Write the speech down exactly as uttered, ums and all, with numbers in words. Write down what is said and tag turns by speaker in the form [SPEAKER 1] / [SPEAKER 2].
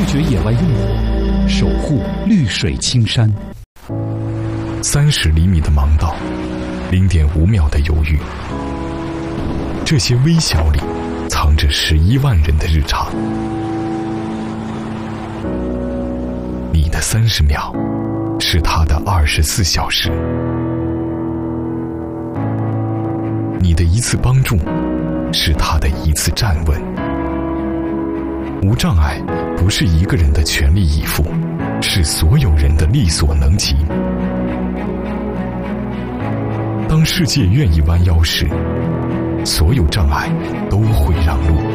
[SPEAKER 1] 绝野外用火，守护绿水青山。
[SPEAKER 2] 三十厘米的盲道，零点五秒的犹豫，这些微小里藏着十一万人的日常。你的三十秒，是他的二十四小时。你的一次帮助，是他的一次站稳。无障碍不是一个人的全力以赴，是所有人的力所能及。当世界愿意弯腰时，所有障碍都会让路。